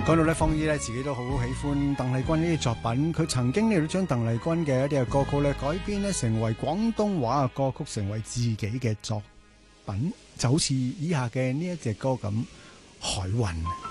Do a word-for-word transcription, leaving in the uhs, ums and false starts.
講到咧，方姨咧自己都好喜歡鄧麗君呢啲作品，佢曾經咧都將鄧麗君嘅一啲嘅歌曲咧改編咧成為廣東話嘅歌曲，成為自己嘅作品，就好似以下嘅呢一隻歌咁，《海運》。